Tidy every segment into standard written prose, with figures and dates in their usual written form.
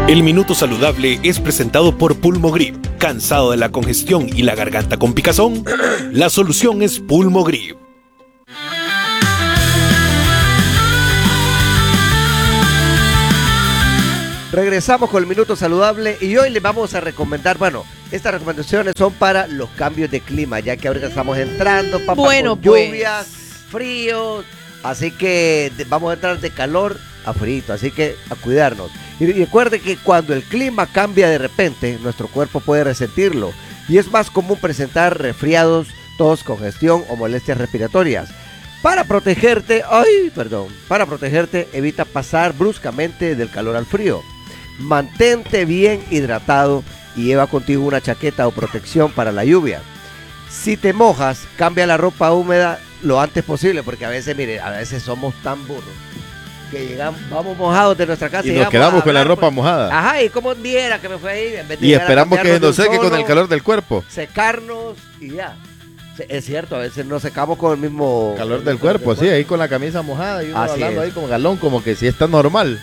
El Minuto Saludable es presentado por Pulmogrip. ¿Cansado de la congestión y la garganta con picazón? La solución es Pulmogrip. Regresamos con el Minuto Saludable y hoy les vamos a recomendar, estas recomendaciones son para los cambios de clima, ya que ahorita estamos entrando, con lluvias, fríos, así que vamos a entrar de calor a frío, así que a cuidarnos. Y recuerde que cuando el clima cambia de repente, nuestro cuerpo puede resentirlo y es más común presentar resfriados, tos, congestión o molestias respiratorias. Para protegerte, evita pasar bruscamente del calor al frío. Mantente bien hidratado y lleva contigo una chaqueta o protección para la lluvia. Si te mojas, cambia la ropa húmeda lo antes posible, porque a veces somos tan burros que llegamos, vamos mojados de nuestra casa y nos quedamos con la ropa mojada. Ajá, y como viera que me fue ahí. En vez de y esperamos que no seque con el calor del cuerpo. Secarnos y ya. Es cierto, a veces nos secamos con el mismo calor del cuerpo, sí, ahí con la camisa mojada y uno hablando ahí como galón, como que si está normal.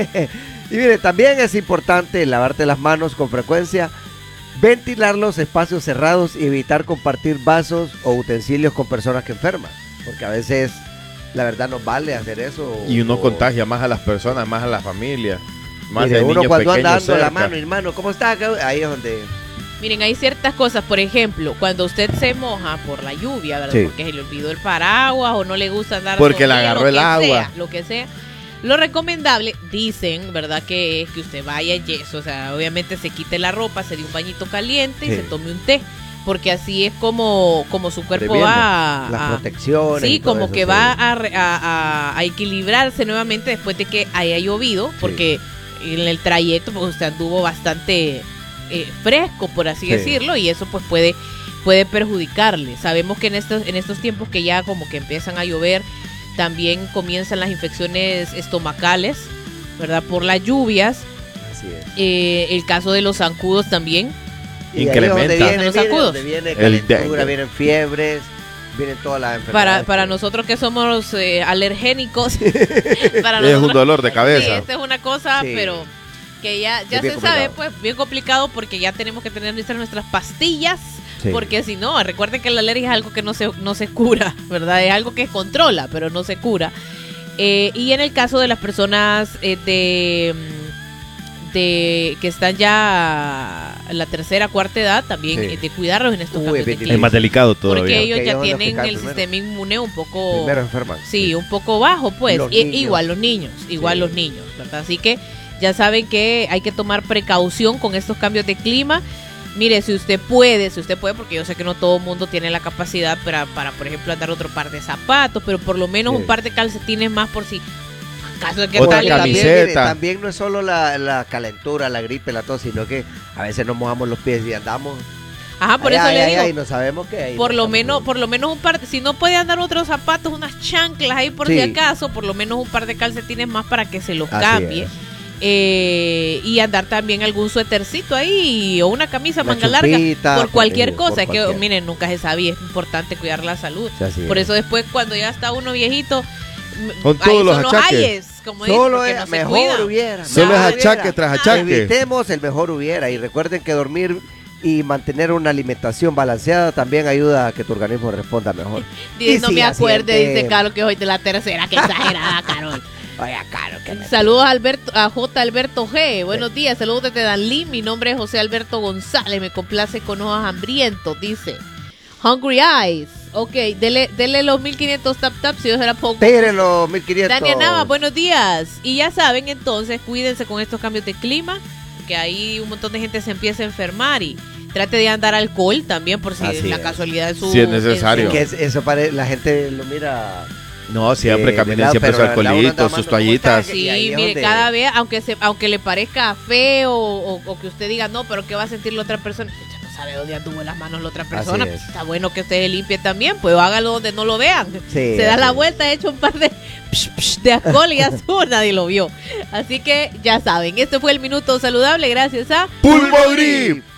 Y mire, también es importante lavarte las manos con frecuencia, ventilar los espacios cerrados y evitar compartir vasos o utensilios con personas que enferman, porque a veces la verdad nos vale hacer eso. Y uno contagia más a las personas, más a la familia, más mire, de uno niños cuando anda pequeños dando cerca. la mano, hermano, ¿cómo está? Ahí es donde... Miren, hay ciertas cosas, por ejemplo, cuando usted se moja por la lluvia, ¿verdad? Sí. Porque se le olvidó el paraguas o no le gusta andar porque le agarró el agua. Lo que sea. Lo recomendable, dicen, ¿verdad? Que es que usted vaya en yeso, o sea, obviamente se quite la ropa, se dé un bañito caliente y se tome un té, porque así es como su cuerpo previene va las protecciones. Sí, como eso, que va a equilibrarse nuevamente después de que haya llovido, porque en el trayecto pues usted anduvo bastante fresco, por así decirlo, y eso pues puede perjudicarle. Sabemos que en estos tiempos que ya como que empiezan a llover, también comienzan las infecciones estomacales, ¿verdad? Por las lluvias. Así es. El caso de los zancudos también. Incrementa. Los zancudos. Viene calentura, vienen fiebres, vienen todas las enfermedades. Para nosotros que somos alergénicos, para es un dolor de cabeza. Sí, esta es una cosa, pero que ya se complicado. sabe, pues bien complicado, porque ya tenemos que tener nuestras pastillas. Sí. Porque si no, recuerden que la alergia es algo que no se cura, ¿verdad? Es algo que controla, pero no se cura. Y en el caso de las personas que están ya en la tercera, cuarta edad, también de cuidarlos en estos cambios de clima. Es más delicado todavía. Porque ellos Porque ya ellos tienen el primero. sistema inmune un poco... Primero enferman. Sí, un poco bajo, pues. Igual los niños, ¿verdad? Así que ya saben que hay que tomar precaución con estos cambios de clima. Mire, si usted puede, porque yo sé que no todo el mundo tiene la capacidad para, por ejemplo, andar otro par de zapatos, pero por lo menos un par de calcetines más por si caso de que otra tal camiseta. También no es solo la calentura, la gripe, la tos, sino que a veces nos mojamos los pies y andamos. Ajá, por eso le digo. Y no sabemos qué hay. Por lo menos un par, si no puede andar otros zapatos, unas chanclas ahí por si acaso, por lo menos un par de calcetines más para que se los cambie. Y andar también algún suétercito ahí o una camisa manga larga por cualquier cosa. Que miren, nunca se sabe, es importante cuidar la salud. Por eso después cuando ya está uno viejito, con todos los achaques, como solo dicen, es mejor hubiera. Solo es achaque tras achaque. Evitemos el mejor hubiera y recuerden que dormir y mantener una alimentación balanceada también ayuda a que tu organismo responda mejor. No me acuerde, dice Carlos, que hoy de la tercera, que exagerada, Carol. Oye, Carol, saludos a J. Alberto G. Buenos días, saludos desde Danlí. Mi nombre es José Alberto González. Me complace con ojos hambrientos, dice Hungry Eyes. Ok, dele los 1500 tap si yo será poco. Tire los 1500. Daniel Nava, buenos días. Y ya saben, entonces, cuídense con estos cambios de clima, que ahí un montón de gente se empieza a enfermar y trate de andar alcohol también por si la casualidad de su... Si es necesario. Que eso la gente lo mira... No, siempre caminen siempre su alcoholito, sus toallitas. Sí, mire, cada vez, aunque le parezca feo o que usted diga, no, pero ¿qué va a sentir la otra persona? Usted no sabe dónde anduvo las manos la otra persona. Está bueno que usted se limpie también, pues hágalo donde no lo vean. Se da la vuelta, echa un par de alcohol y azul, nadie lo vio. Así que ya saben, este fue el Minuto Saludable, gracias a Pulmogrip.